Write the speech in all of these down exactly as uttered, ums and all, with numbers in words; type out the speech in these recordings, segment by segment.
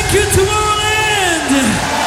que Tomorrowland.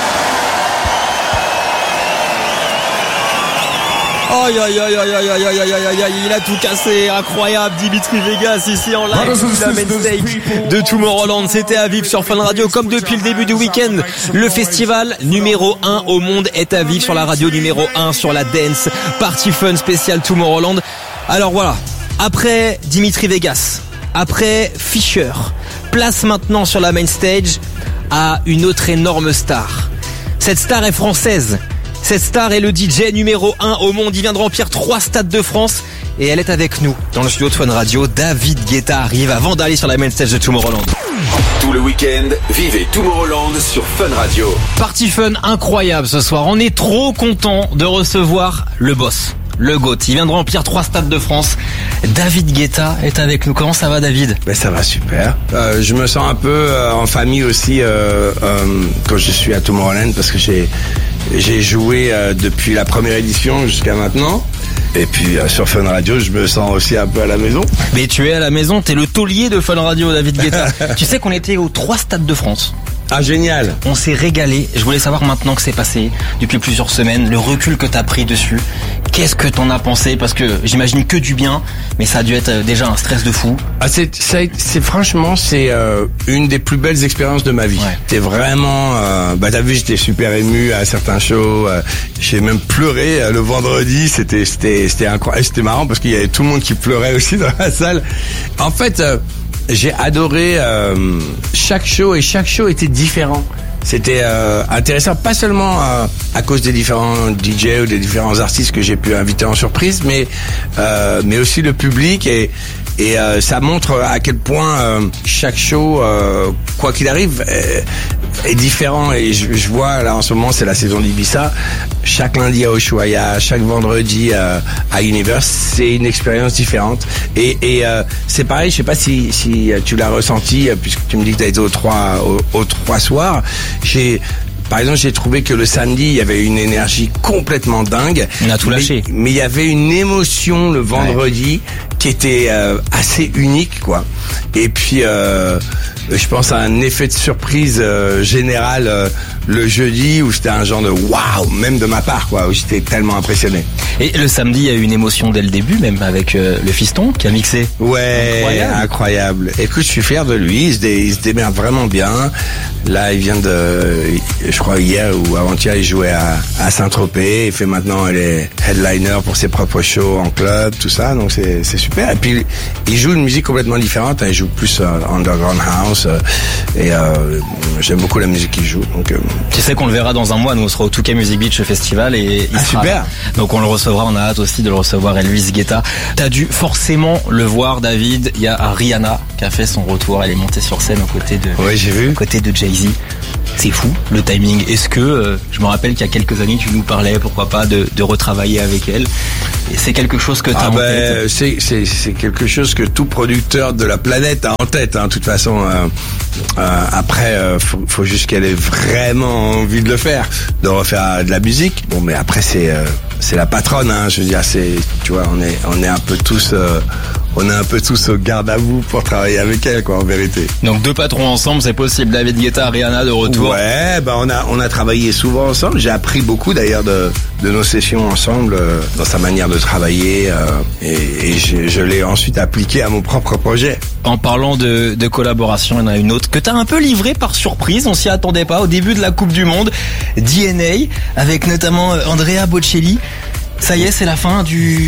Aïe aïe aïe aïe aïe aïe aïe aïe aïe aïe, il a tout cassé, incroyable, Dimitri Vegas ici en live sur la main stage de Tomorrowland. C'était à vivre sur Fun Radio comme depuis le début du week-end. Le festival numéro un au monde est à vivre sur la radio numéro un sur la Dance Party Fun spécial Tomorrowland. Alors voilà, après Dimitri Vegas, après Fisher, place maintenant sur la main stage à une autre énorme star. Cette star est française. Cette star est le D J numéro un au monde. Il vient de remplir trois stades de France et elle est avec nous dans le studio de Fun Radio. David Guetta arrive avant d'aller sur la main stage de Tomorrowland. Tout le week-end, vivez Tomorrowland sur Fun Radio. Party Fun incroyable ce soir. On est trop content de recevoir le boss, le GOAT. Il vient de remplir trois stades de France. David Guetta est avec nous. Comment ça va, David? Ben ça va super. Euh, je me sens un peu euh, en famille aussi euh, euh, quand je suis à Tomorrowland parce que j'ai j'ai joué euh, depuis la première édition jusqu'à maintenant. Et puis euh, sur Fun Radio, je me sens aussi un peu à la maison. Mais tu es à la maison, t'es le taulier de Fun Radio, David Guetta. Tu sais qu'on était aux trois stades de France. Ah, génial. On s'est régalé. Je voulais savoir maintenant que c'est passé depuis plusieurs semaines, le recul que t'as pris dessus. Qu'est-ce que t'en as pensé? Parce que j'imagine que du bien, mais ça a dû être déjà un stress de fou. Ah, c'est, c'est, c'est franchement, c'est euh, une des plus belles expériences de ma vie. Ouais. C'était vraiment, euh, bah t'as vu, j'étais super ému à certains shows. Euh, j'ai même pleuré euh, le vendredi. C'était, c'était, c'était incroyable. C'était marrant parce qu'il y avait tout le monde qui pleurait aussi dans la salle. En fait. Euh, J'ai adoré euh, chaque show et chaque show était différent. C'était euh, intéressant, pas seulement euh, à cause des différents D J ou des différents artistes que j'ai pu inviter en surprise, mais euh, mais aussi le public et et euh, ça montre à quel point euh, chaque show, euh, quoi qu'il arrive, est, est différent. Et je, je vois là en ce moment, c'est la saison d'Ibiza. Chaque lundi à Ushuaïa, chaque vendredi euh, à Universe, c'est une expérience différente. Et, et euh, c'est pareil, je sais pas si, si tu l'as ressenti, puisque tu me dis que tu as été aux trois, aux, aux trois soirs. J'ai Par exemple, j'ai trouvé que le samedi, il y avait une énergie complètement dingue. On a tout lâché. Mais, mais il y avait une émotion le vendredi ouais. qui était euh, assez unique, quoi. Et puis, euh, je pense à un effet de surprise euh, général euh, le jeudi où c'était un genre de waouh, même de ma part, quoi, où j'étais tellement impressionné. Et le samedi, il y a eu une émotion dès le début, même avec euh, le fiston qui a mixé. Ouais, incroyable. incroyable. Écoute, je suis fier de lui. Il se, dé, il se démerde vraiment bien. Là, il vient de, je crois hier ou avant-hier, il jouait à, à Saint-Tropez. Il fait maintenant les headliners pour ses propres shows en club, tout ça. Donc c'est, c'est super. Et puis il joue une musique complètement différente. Il joue plus euh, underground house. Euh, et euh, j'aime beaucoup la musique qu'il joue. Donc, euh, tu sais qu'on le verra dans un mois. Nous, on sera au Touquet Music Beach Festival et il ah, sera super. Là. Donc on le recevra. On a hâte aussi de le recevoir. Elvis Guetta. T'as dû forcément le voir, David. Il y a Rihanna qui a fait son retour. Elle est montée sur scène aux côtés de. Oui, j'ai vu. Aux côtés de Jay-Z. C'est fou le timing. Est-ce que euh, je me rappelle qu'il y a quelques années tu nous parlais pourquoi pas de, de retravailler avec elle. Et c'est quelque chose que tu as ah en ben, tête. C'est, c'est, c'est quelque chose que tout producteur de la planète a en tête. Hein, de toute façon, euh, euh, après, euh, faut, faut juste qu'elle ait vraiment envie de le faire, de refaire de la musique. Bon, mais après c'est euh, c'est la patronne. Hein, je veux dire, c'est tu vois, on est on est un peu tous. Euh, On est un peu tous au garde à vous pour travailler avec elle, quoi, en vérité. Donc deux patrons ensemble, c'est possible. David Guetta, Rihanna de retour. Ouais, bah on a on a travaillé souvent ensemble. J'ai appris beaucoup d'ailleurs de de nos sessions ensemble, euh, dans sa manière de travailler, euh, et, et je, je l'ai ensuite appliqué à mon propre projet. En parlant de, de collaboration, il y en a une autre que t'as un peu livrée par surprise. On s'y attendait pas au début de la Coupe du Monde. D N A avec notamment Andrea Bocelli. Ça y est, c'est la fin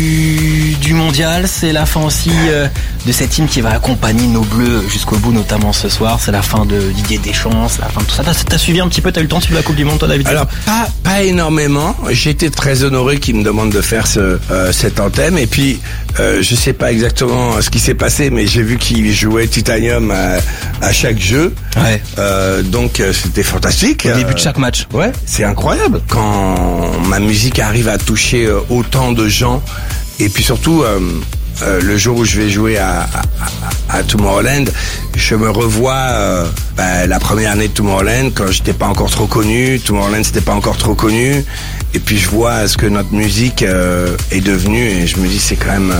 du, du mondial, c'est la fin aussi euh, de cette team qui va accompagner nos Bleus jusqu'au bout, notamment ce soir. C'est la fin de Didier Deschamps, c'est la fin de tout ça. T'as, t'as suivi un petit peu, t'as eu le temps de suivre la Coupe du Monde, toi, David? Alors, pas, pas énormément. J'étais très honoré qu'ils me demandent de faire ce, euh, cet anthem. Et puis, euh, je sais pas exactement ce qui s'est passé, mais j'ai vu qu'ils jouaient Titanium à, à chaque jeu. Ouais. Euh, donc, c'était fantastique. Au début de chaque match. Ouais, c'est incroyable. Quand ma musique arrive à toucher euh, autant de gens, et puis surtout euh, euh, le jour où je vais jouer à, à, à Tomorrowland, je me revois euh, bah, la première année de Tomorrowland quand j'étais pas encore trop connu, Tomorrowland c'était pas encore trop connu, et puis je vois ce que notre musique euh, est devenue et je me dis c'est quand même euh,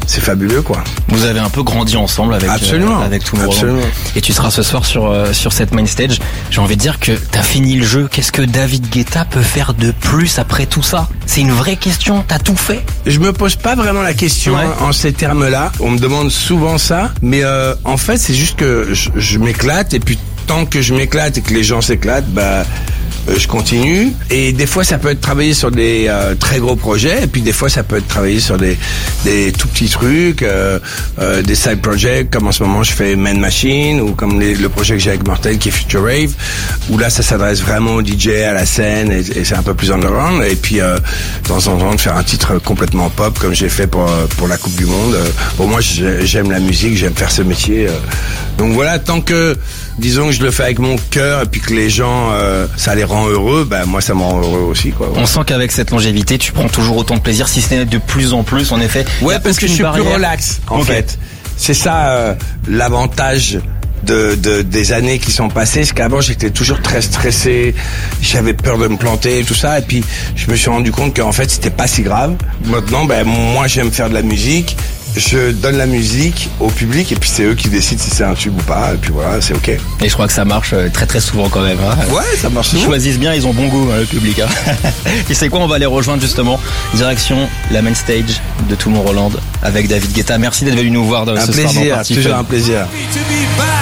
c'est fabuleux, quoi. Vous avez un peu grandi ensemble avec Absolument. Euh, avec Tomorrowland. Absolument. Et tu seras ce soir sur euh, sur cette main stage. J'ai envie de dire que t'as fini le jeu. Qu'est-ce que David Guetta peut faire de plus après tout ça? C'est une vraie question. T'as tout fait? Je me pose pas vraiment la question Ouais. en, en ces termes-là. On me demande souvent ça, mais euh, en fait, c'est juste que je, je m'éclate et puis tant que je m'éclate et que les gens s'éclatent, bah euh, je continue. Et des fois, ça peut être travailler sur des euh, très gros projets, et puis des fois, ça peut être travailler sur des des tout petits trucs, euh, euh, des side projects, comme en ce moment, je fais Man Machine, ou comme les, le projet que j'ai avec Mortel qui est Future Rave, où là, ça s'adresse vraiment au D J, à la scène, et, et c'est un peu plus underground. Et puis, euh, de temps en temps, de faire un titre complètement pop, comme j'ai fait pour pour la Coupe du Monde. Euh, pour moi, j'aime la musique, j'aime faire ce métier. Euh. Donc voilà, tant que disons que je le fais avec mon cœur et puis que les gens, euh, ça les rend heureux, ben moi ça me rend heureux aussi, quoi. On sent qu'avec cette longévité, tu prends toujours autant de plaisir, si ce n'est de plus en plus, en effet. Ouais, parce que je suis barrière. plus relax, en okay. fait. C'est ça euh, l'avantage de, de des années qui sont passées, c'est qu'avant j'étais toujours très stressé, j'avais peur de me planter et tout ça, et puis je me suis rendu compte qu'en fait c'était pas si grave. Maintenant, ben moi j'aime faire de la musique. Je donne la musique au public et puis c'est eux qui décident si c'est un tube ou pas, et puis voilà, c'est ok. Et je crois que ça marche très très souvent quand même, hein. Ouais, ça marche souvent. Ils choisissent bien, ils ont bon goût, hein, le public, hein. Et c'est quoi, on va les rejoindre justement, direction la main stage de Tomorrowland avec David Guetta. Merci d'être venu nous voir dans un ce plaisir, soir dans Party toujours Fun. Un plaisir.